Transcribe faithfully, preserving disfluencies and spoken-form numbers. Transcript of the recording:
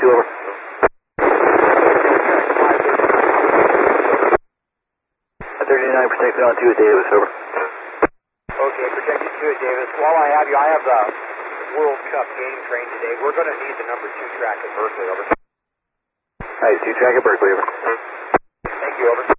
two, over. thirty-nine, protect on two at Davis, over. Okay, protected two at Davis. While I have you, I have the World Cup game train today. We're going to need the number two track at Berkeley, over. Alright, two track at Berkeley, over. Thank you, over.